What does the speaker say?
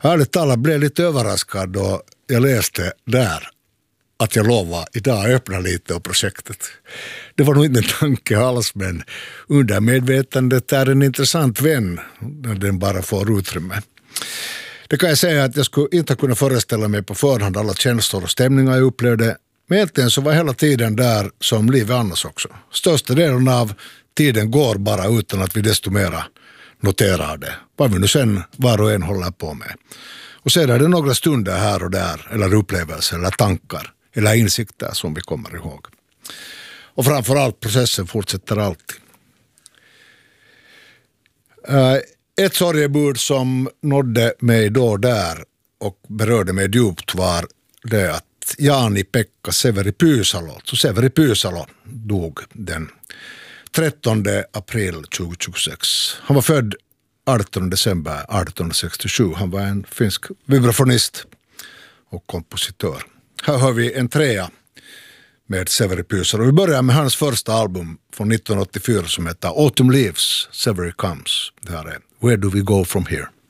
Ärligt talat blev lite överraskad då jag läste där att jag lovar idag öppna lite av projektet. Det var nog inte en tanke alls, men undermedvetandet är en intressant vän när den bara får utrymme. Det kan jag säga att jag skulle inte kunna föreställa mig på förhand alla känslor och stämningar jag upplevde, men egentligen så var hela tiden där som livet annars också. Största delen av tiden går bara utan att vi desto mera noterar det, vad vi nu sen var och en håller på med. Och sedan är det några stunder här och där, eller upplevelser, eller tankar, eller insikter som vi kommer ihåg. Och framförallt processen fortsätter alltid. Ett sorgebud som nådde mig då där och berörde mig djupt var det att Jaani-Pekka Severi Pyysalo dog den 13 april 2026. Han var född 18 december 1867. Han var en finsk vibrafonist och kompositör. Här har vi en trea med Severi Pyysalo. Vi börjar med hans första album från 1984 som heter Autumn Leaves, Severi Comes. Det här är Where Do We Go From Here?